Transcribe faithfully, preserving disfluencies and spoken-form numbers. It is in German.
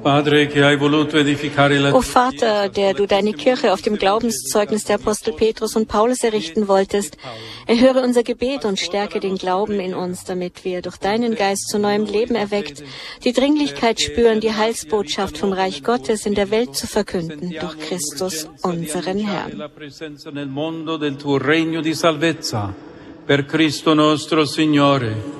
O Vater, der du deine Kirche auf dem Glaubenszeugnis der Apostel Petrus und Paulus errichten wolltest, erhöre unser Gebet und stärke den Glauben in uns, damit wir durch deinen Geist zu neuem Leben erweckt die Dringlichkeit spüren, die Heilsbotschaft vom Reich Gottes in der Welt zu verkünden, durch Christus, unseren Herrn. Per Cristo nostro Signore.